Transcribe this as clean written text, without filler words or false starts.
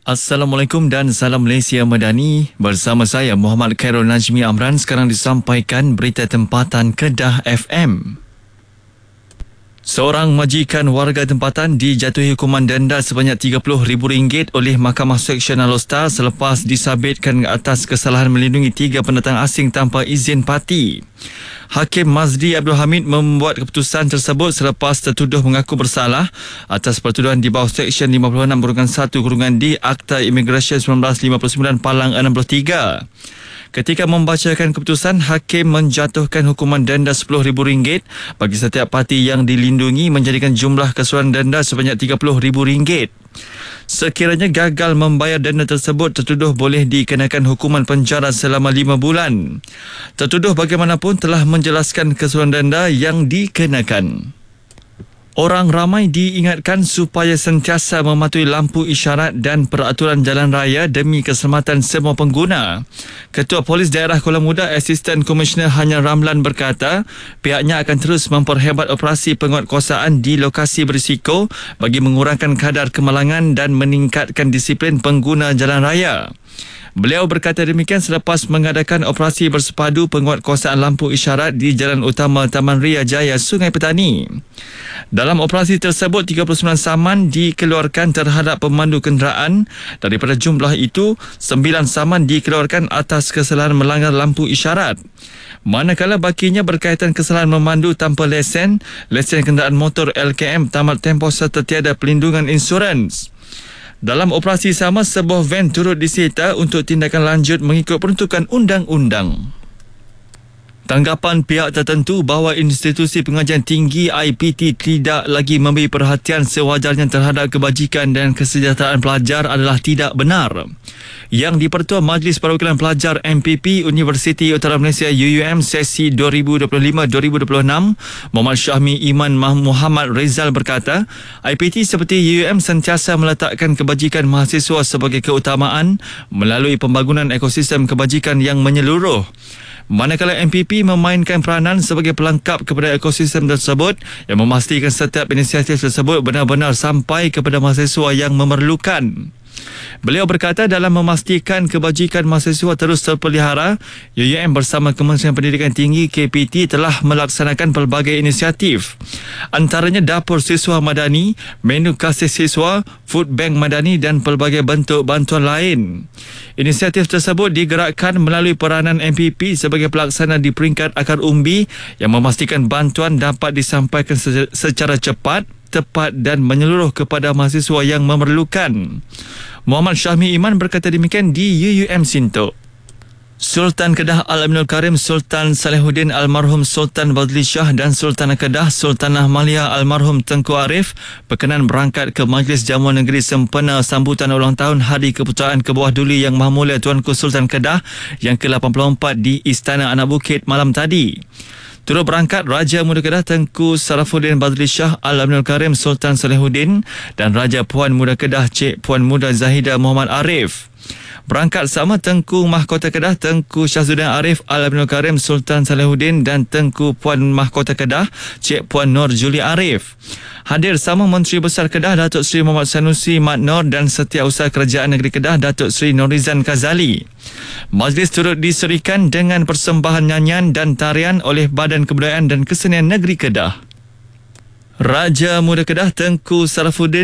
Assalamualaikum dan salam Malaysia Madani. Bersama saya Muhammad Khairul Najmi Amran. Sekarang disampaikan berita tempatan Kedah FM. Seorang majikan warga tempatan dijatuhi hukuman denda sebanyak RM30,000 oleh Mahkamah Seksional Lostar selepas disabitkan atas kesalahan melindungi 3 pendatang asing tanpa izin parti. Hakim Mazdi Abdul Hamid membuat keputusan tersebut selepas tertuduh mengaku bersalah atas pertuduhan di bawah Seksyen 56(1)(D Akta Imigresen 1959 Palang 63. Ketika membacakan keputusan, Hakim menjatuhkan hukuman denda RM10,000 bagi setiap parti yang dilindungi, menjadikan jumlah keseluruhan denda sebanyak RM30,000. Sekiranya gagal membayar denda tersebut, tertuduh boleh dikenakan hukuman penjara selama 5 bulan. Tertuduh bagaimanapun telah menjelaskan keseluruhan denda yang dikenakan. Orang ramai diingatkan supaya sentiasa mematuhi lampu isyarat dan peraturan jalan raya demi keselamatan semua pengguna. Ketua Polis Daerah Kuala Muda, Asisten Komisioner Hanya Ramlan berkata, pihaknya akan terus memperhebat operasi penguatkuasaan di lokasi berisiko bagi mengurangkan kadar kemalangan dan meningkatkan disiplin pengguna jalan raya. Beliau berkata demikian selepas mengadakan operasi bersepadu penguatkuasaan lampu isyarat di Jalan Utama Taman Ria Jaya, Sungai Petani. Dalam operasi tersebut, 39 saman dikeluarkan terhadap pemandu kenderaan. Daripada jumlah itu, 9 saman dikeluarkan atas kesalahan melanggar lampu isyarat. Manakala bakinya berkaitan kesalahan memandu tanpa lesen kenderaan motor LKM tamat tempoh serta tiada pelindungan insurans. Dalam operasi sama, sebuah van turut disita untuk tindakan lanjut mengikut peruntukan undang-undang. Tanggapan pihak tertentu bahawa institusi pengajian tinggi IPT tidak lagi memberi perhatian sewajarnya terhadap kebajikan dan kesejahteraan pelajar adalah tidak benar. Yang di-Pertua Majlis Perwakilan Pelajar MPP Universiti Utara Malaysia UUM sesi 2025-2026, Muhammad Syahmi Iman Muhammad Rizal berkata, IPT seperti UUM sentiasa meletakkan kebajikan mahasiswa sebagai keutamaan melalui pembangunan ekosistem kebajikan yang menyeluruh. Manakala MPP memainkan peranan sebagai pelengkap kepada ekosistem tersebut yang memastikan setiap inisiatif tersebut benar-benar sampai kepada mahasiswa yang memerlukan. Beliau berkata dalam memastikan kebajikan mahasiswa terus terpelihara, UUM bersama Kementerian Pendidikan Tinggi KPT telah melaksanakan pelbagai inisiatif. Antaranya dapur siswa madani, menu kasih siswa, food bank madani dan pelbagai bentuk bantuan lain. Inisiatif tersebut digerakkan melalui peranan MPP sebagai pelaksana di peringkat akar umbi yang memastikan bantuan dapat disampaikan secara cepat, tepat dan menyeluruh kepada mahasiswa yang memerlukan. Muhammad Syahmi Iman berkata demikian di UUM Sintok. Sultan Kedah Al-Aminul Karim Sultan Salehuddin Almarhum Sultan Fadli Shah dan Sultanah Kedah Sultanah Malia Almarhum Tengku Arif berkenan berangkat ke Majlis Jamuan Negeri sempena sambutan ulang tahun Hari Keputeraan ke Bawah Duli Yang Maha Mulia Tuanku Sultan Kedah yang ke-84 di Istana Anak Bukit malam tadi. Turut berangkat Raja Muda Kedah Tengku Sarafuddin Badri Shah Al-Aminul Karim Sultan Salehuddin dan Raja Puan Muda Kedah Cik Puan Muda Zahidah Muhammad Arif. Berangkat sama Tengku Mahkota Kedah Tengku Syahzuddin Arif Al-Aminul Karim Sultan Salehuddin dan Tengku Puan Mahkota Kedah Cik Puan Nur Juli Arif. Hadir sama Menteri Besar Kedah Datuk Seri Muhammad Sanusi Mat Nor dan Setiausaha Kerajaan Negeri Kedah Datuk Seri Norizan Kazali. Majlis turut diserikan dengan persembahan nyanyian dan tarian oleh Badan Kebudayaan dan Kesenian Negeri Kedah. Raja Muda Kedah Tengku Sarafuddin